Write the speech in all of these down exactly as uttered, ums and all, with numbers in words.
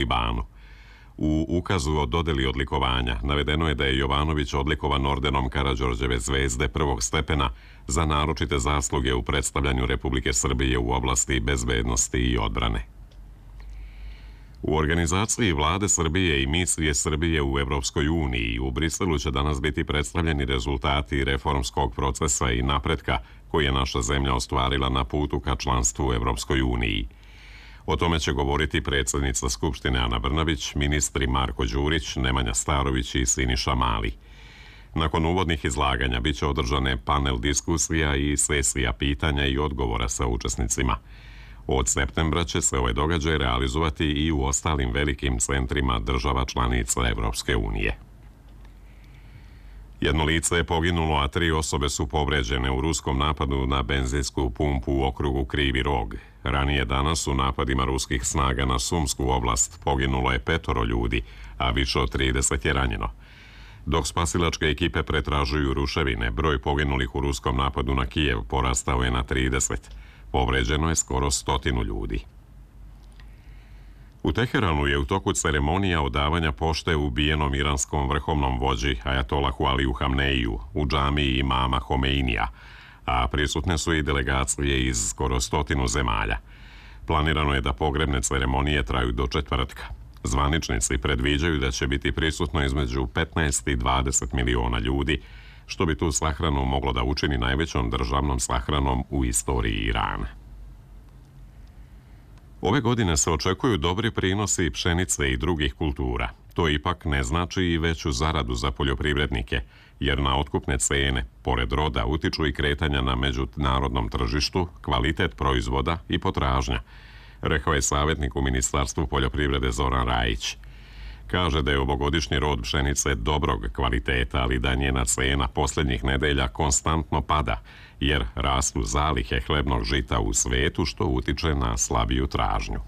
Libanu. U ukazu o dodeli odlikovanja navedeno je da je Jovanović odlikovan ordenom Karađorđeve zvezde prvog stepena za naročite zasluge u predstavljanju Republike Srbije u oblasti bezbednosti i odbrane. U organizaciji Vlade Srbije i misije Srbije u Evropskoj uniji u Briselu će danas biti predstavljeni rezultati reformskog procesa i napretka koji je naša zemlja ostvarila na putu ka članstvu u Evropskoj uniji. O tome će govoriti predsjednica Skupštine Ana Brnabić, ministri Marko Đurić, Nemanja Starović i Siniša Mali. Nakon uvodnih izlaganja biće održane panel diskusija i sesija pitanja i odgovora sa učesnicima. Od septembra će se ovaj događaj realizovati i u ostalim velikim centrima država članica Evropske unije. Jedno lice je poginulo, a tri osobe su povređene u ruskom napadu na benzinsku pumpu u okrugu Krivi Rog. Ranije danas u napadima ruskih snaga na Sumsku oblast poginulo je petoro ljudi, a više od trideset je ranjeno. Dok spasilačke ekipe pretražuju ruševine, broj poginulih u ruskom napadu na Kijev porastao je na trideset. Povređeno je skoro stotinu ljudi. U Teheranu je u toku ceremonija odavanja pošte ubijenom iranskom vrhovnom vođi Ajatolahu Aliju Hamneiju u džamiji imama Homeinija, a prisutne su i delegacije iz skoro stotinu zemalja. Planirano je da pogrebne ceremonije traju do četvrtka. Zvaničnici predviđaju da će biti prisutno između petnaest i dvadeset miliona ljudi, što bi tu sahranu moglo da učini najvećom državnom sahranom u istoriji Irana. Ove godine se očekuju dobri prinosi pšenice i drugih kultura. To ipak ne znači i veću zaradu za poljoprivrednike, jer na otkupne cene, pored roda, utiču i kretanja na međunarodnom tržištu, kvalitet proizvoda i potražnja, rekao je savjetnik u Ministarstvu poljoprivrede Zoran Rajić. Kaže da je ovogodišnji rod pšenice dobrog kvaliteta, ali da njena cena posljednjih nedelja konstantno pada, jer rastu zalihe hlebnog žita u svetu, što utiče na slabiju tražnju.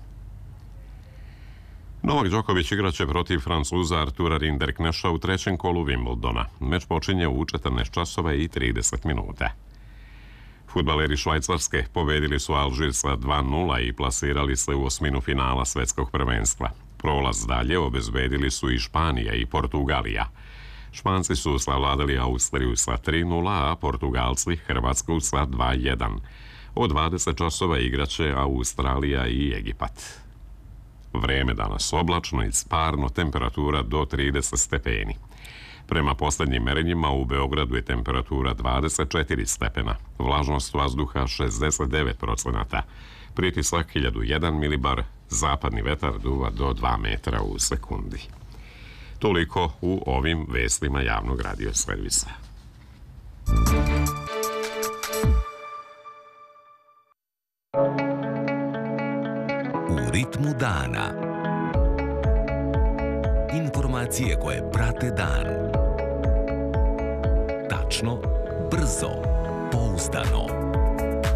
Novak Đoković igraće protiv Francuza Artura Rinderkneša u trećem kolu Wimbledona. Meč počinje u četrnaest časova i trideset minuta. Fudbaleri Švajcarske pobedili su Alžir sa dva nula i plasirali se u osminu finala svetskog prvenstva. Prolaz dalje obezbedili su i Španija i Portugalija. Španci su savladali Austriju sa tri nula, a Portugalci Hrvatsku sa dva jedan. Od dvadeset časova igraće Australija i Egipat. Vreme danas oblačno i sparno, temperatura do trideset stepeni. Prema posljednjim merenjima u Beogradu je temperatura dvadeset četiri stepena, vlažnost vazduha šezdeset devet procenata, pritisak hiljadu jedan milibar, zapadni vetar duva do dva metra u sekundi. Toliko u ovim vestima javnog radio servisa. U ritmu dana. Informacije koje prate dan. Tačno, brzo, pouzdano.